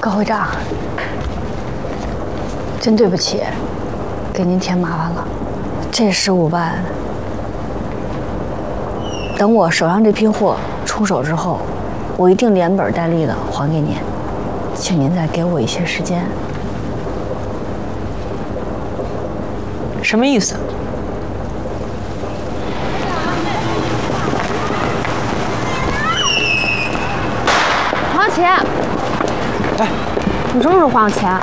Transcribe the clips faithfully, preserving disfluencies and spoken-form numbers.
高会长，真对不起，给您添麻烦了。这十五万，等我手上这批货出手之后，我一定连本带利的还给您，请您再给我一些时间。 什么意思？ 黄小琪， 哎， 你什么时候还我钱？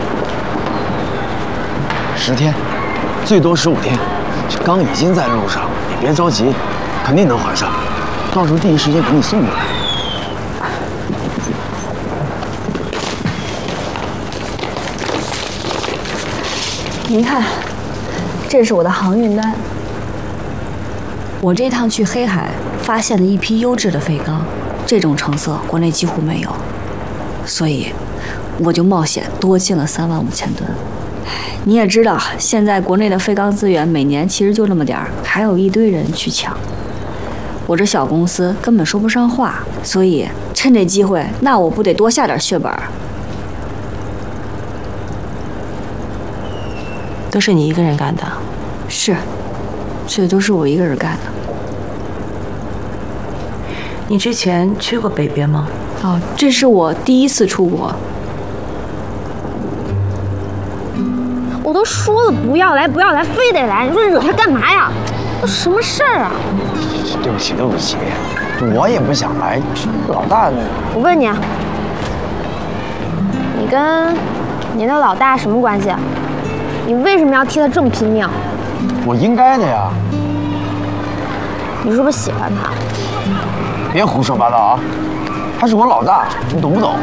十天，最多十五天。这钢已经在路上，你别着急，肯定能还上。到时候第一时间给你送过来。 您看，这是我的航运单。我这趟去黑海发现了一批优质的废钢，这种成色国内几乎没有，所以我就冒险多进了三万五千吨。你也知道，现在国内的废钢资源每年其实就那么点儿，还有一堆人去抢。我这小公司根本说不上话，所以趁这机会，那我不得多下点血本？ 都是你一个人干的？ 是，这都是我一个人干的。 你之前去过北边吗？ 哦，这是我第一次出国。 我都说了不要来，不要来，非得来，你说惹他干嘛呀？都什么事儿啊？ 对不起，对不起，我也不想来。老大呢？ 我问你，你跟你那老大什么关系？你为什么要替他这么拼命？ 我应该的呀。 你是不是喜欢他？ 别胡说八道啊！他是我老大，你懂不懂？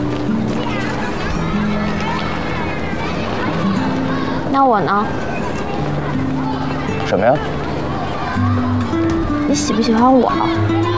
那我呢？ 什么呀？ 你喜不喜欢我？